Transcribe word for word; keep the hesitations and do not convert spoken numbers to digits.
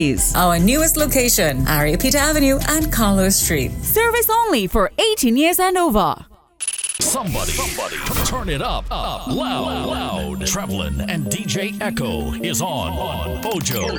Our newest location, Ariapita Avenue and Carlos Street. Service only for eighteen years and over. Somebody, somebody, turn it up, up, loud, loud. Travelin' and D J Echo is on, on Mojo.